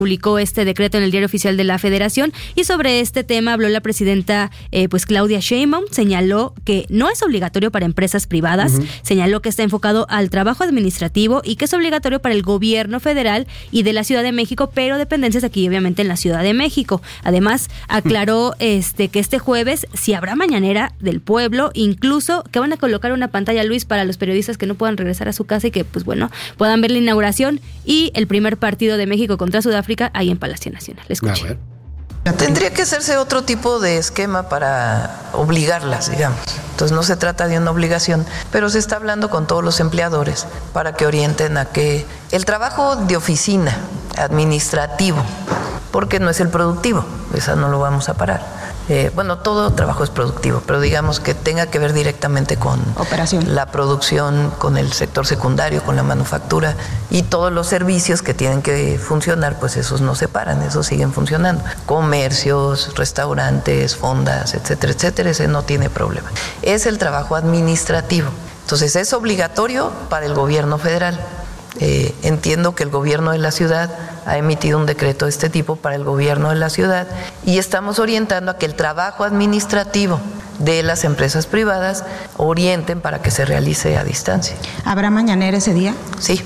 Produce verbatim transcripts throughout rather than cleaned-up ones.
publicó este decreto en el Diario Oficial de la Federación, y sobre este tema habló la presidenta eh, pues Claudia Sheinbaum. Señaló que no es obligatorio para empresas privadas, uh-huh. señaló que está enfocado al trabajo administrativo y que es obligatorio para el gobierno federal y de la Ciudad de México, pero dependencias aquí obviamente en la Ciudad de México. Además, aclaró este que este jueves sí habrá mañanera del pueblo, incluso que van a colocar una pantalla, Luis, para los periodistas que no puedan regresar a su casa y que pues bueno, puedan ver la inauguración y el primer partido de México contra Sudáfrica ahí en Palacio Nacional. Escuche. Tendría que hacerse otro tipo de esquema para obligarlas, digamos. Entonces no se trata de una obligación, pero se está hablando con todos los empleadores para que orienten a que el trabajo de oficina administrativo, porque no es el productivo, esa no lo vamos a parar. Eh, bueno, todo trabajo es productivo, pero digamos que tenga que ver directamente con operación, la producción, con el sector secundario, con la manufactura y todos los servicios que tienen que funcionar, pues esos no se paran, esos siguen funcionando. Comercios, restaurantes, fondas, etcétera, etcétera, ese no tiene problema. Es el trabajo administrativo. Entonces es obligatorio para el gobierno federal. Eh, entiendo que el gobierno de la ciudad ha emitido un decreto de este tipo para el gobierno de la ciudad y estamos orientando a que el trabajo administrativo de las empresas privadas orienten para que se realice a distancia. ¿Habrá mañanera ese día? Sí.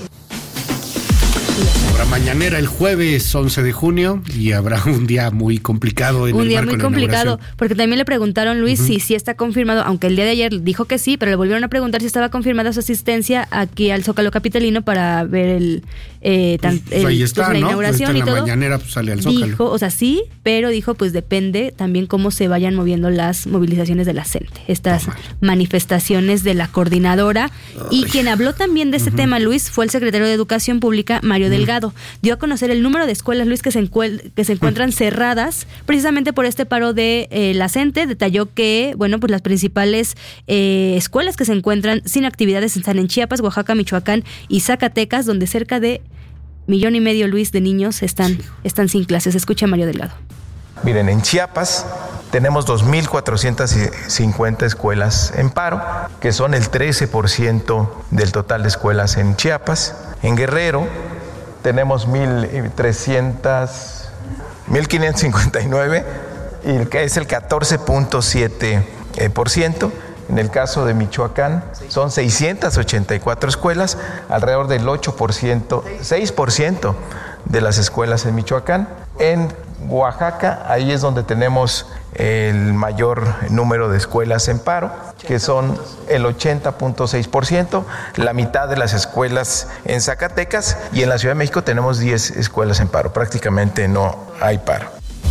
Habrá mañanera el jueves once de junio y habrá un día muy complicado en un el día marco muy de la complicado, porque también le preguntaron, Luis, uh-huh. si sí está confirmado, aunque el día de ayer dijo que sí, pero le volvieron a preguntar si estaba confirmada su asistencia aquí al Zócalo capitalino para ver el, eh, tan, pues el ahí está, pues, la ¿no? inauguración pues y todo. La mañanera pues, sale al Zócalo. Dijo, o sea, sí, pero dijo, pues depende también cómo se vayan moviendo las movilizaciones de la C E N T E, estas Toma. manifestaciones de la coordinadora. Ay. Y quien habló también de ese uh-huh. tema, Luis, fue el secretario de Educación Pública, Mario uh-huh. Delgado. Dio a conocer el número de escuelas, Luis, que se, encuel- que se encuentran cerradas precisamente por este paro de eh, la C E N T E. Detalló que, bueno, pues las principales eh, escuelas que se encuentran sin actividades están en Chiapas, Oaxaca, Michoacán y Zacatecas, donde cerca de millón y medio, Luis, de niños están, están sin clases. Escucha a Mario Delgado. Miren, en Chiapas tenemos dos mil cuatrocientas cincuenta escuelas en paro, que son el trece por ciento del total de escuelas en Chiapas. En Guerrero tenemos mil trescientos, mil quinientos cincuenta y nueve, y que es el catorce punto siete por ciento. En el caso de Michoacán son seiscientas ochenta y cuatro escuelas, alrededor del ocho por ciento, seis por ciento de las escuelas en Michoacán. En Oaxaca, ahí es donde tenemos el mayor número de escuelas en paro, que son el ochenta punto seis por ciento, la mitad de las escuelas en Zacatecas, y en la Ciudad de México tenemos diez escuelas en paro, prácticamente no hay paro.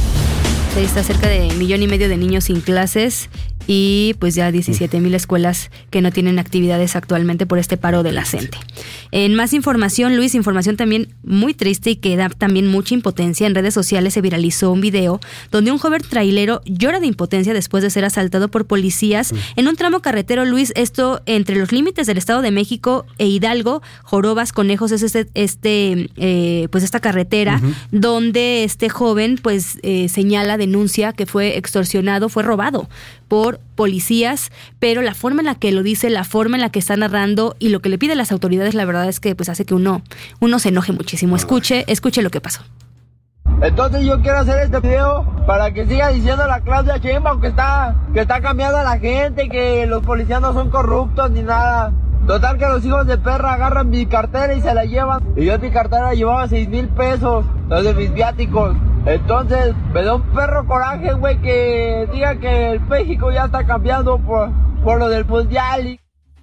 Ahí está cerca de millón y medio de niños sin clases y pues ya diecisiete mil escuelas que no tienen actividades actualmente por este paro de la C E N T E. En más información, Luis, información también muy triste y que da también mucha impotencia. En redes sociales se viralizó un video donde un joven trailero llora de impotencia después de ser asaltado por policías sí. en un tramo carretero, Luis, esto entre los límites del Estado de México e Hidalgo. Jorobas, Conejos es este, este eh, pues esta carretera uh-huh. donde este joven pues eh, señala, denuncia que fue extorsionado, fue robado por policías, pero la forma en la que lo dice, la forma en la que está narrando y lo que le pide a las autoridades, la verdad es que pues hace que uno, uno se enoje muchísimo. Escuche, escuche lo que pasó. Entonces yo quiero hacer este video para que siga diciendo la Claudia Sheinbaum que está, que está cambiando a la gente, que los policías no son corruptos ni nada. Total que los hijos de perra agarran mi cartera y se la llevan. Y yo en mi cartera llevaba seis mil pesos, los de mis viáticos. Entonces me da un perro coraje, güey, que diga que el México ya está cambiando por, por lo del mundial.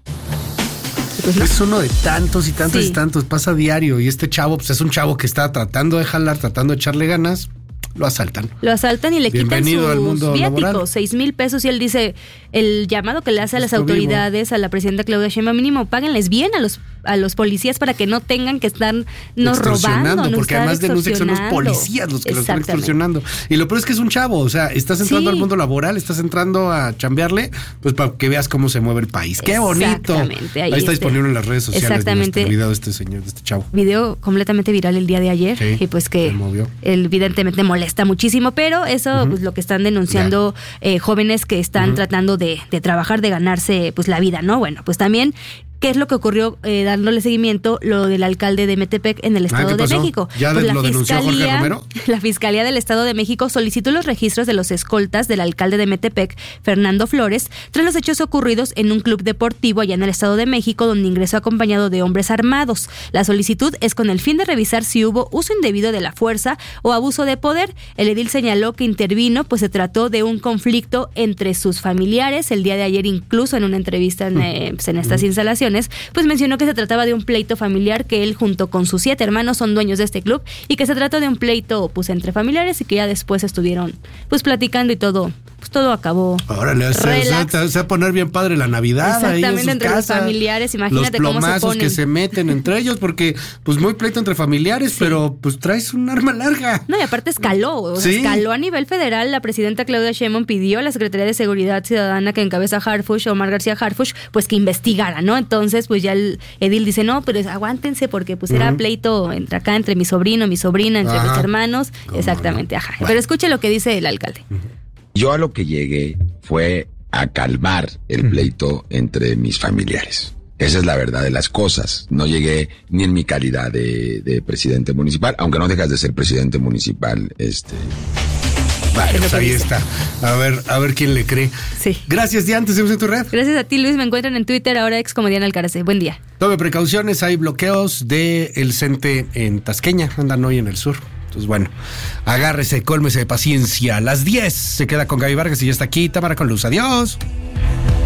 Es uno de tantos y tantos sí. y tantos, pasa a diario. Y este chavo, pues es un chavo que está tratando de jalar, tratando de echarle ganas. Lo asaltan. Lo asaltan y le Bienvenido quitan sus viáticos, laboral. seis mil pesos. Y él dice, el llamado que le hace a las Esto autoridades, vivo. a la presidenta Claudia Sheinbaum, mínimo, páguenles bien a los a los policías para que no tengan que estar nos robando. No porque además denuncia que son los policías los que lo están extorsionando. Y lo peor es que es un chavo, o sea, estás entrando sí. al mundo laboral, estás entrando a chambearle, pues para que veas cómo se mueve el país. ¡Qué bonito! Ahí, ahí está disponible en las redes sociales. Exactamente. El video de este señor, de este chavo. Video completamente viral el día de ayer. Sí, y pues que evidentemente molesta muchísimo, pero eso, uh-huh. pues lo que están denunciando eh, jóvenes que están uh-huh. tratando de, de trabajar, de ganarse pues la vida, ¿no? Bueno, pues también ¿Qué es lo que ocurrió eh, dándole seguimiento lo del alcalde de Metepec en el Estado ah, de México? ¿Ya pues de, lo denunció Jorge Romero? La Fiscalía del Estado de México solicitó los registros de los escoltas del alcalde de Metepec, Fernando Flores, tras los hechos ocurridos en un club deportivo allá en el Estado de México, donde ingresó acompañado de hombres armados. La solicitud es con el fin de revisar si hubo uso indebido de la fuerza o abuso de poder. El edil señaló que intervino, pues se trató de un conflicto entre sus familiares. El día de ayer, incluso en una entrevista en, eh, pues en estas instalaciones, pues mencionó que se trataba de un pleito familiar, que él junto con sus siete hermanos son dueños de este club y que se trató de un pleito pues entre familiares y que ya después estuvieron pues platicando y todo, pues todo acabó. Órale, se, se, se va a poner bien padre la Navidad. Exactamente, ahí entre casas, los familiares, imagínate cómo se ponen. Los plomazos que se meten entre ellos, porque pues muy pleito entre familiares, sí. pero pues traes un arma larga. No, y aparte escaló, o sea, ¿sí? escaló a nivel federal. La presidenta Claudia Sheinbaum pidió a la Secretaría de Seguridad Ciudadana que encabeza Harfuch, Omar García Harfuch, pues que investigara, ¿no? Entonces, pues ya el edil dice, no, pero aguántense, porque pues uh-huh. era pleito entre acá, entre mi sobrino, mi sobrina, entre ajá. mis hermanos. Exactamente, ajá. Bueno. Pero escuche lo que dice el alcalde. Uh-huh. Yo a lo que llegué fue a calmar el pleito entre mis familiares. Esa es la verdad de las cosas. No llegué ni en mi calidad de, de presidente municipal, aunque no dejas de ser presidente municipal, este... Vale, pues ahí está. A ver, a ver quién le cree. Sí. Gracias, Diana. ¿Te seguimos en tu red? Gracias a ti, Luis. Me encuentran en Twitter, ahora ex como Diana Alcaraz. Buen día. Tome precauciones. Hay bloqueos del CENTE en Tasqueña. Andan hoy en el sur. Entonces, bueno, agárrese, cólmese de paciencia. A las diez se queda con Gaby Vargas y ya está aquí Tamara con Luz. Adiós.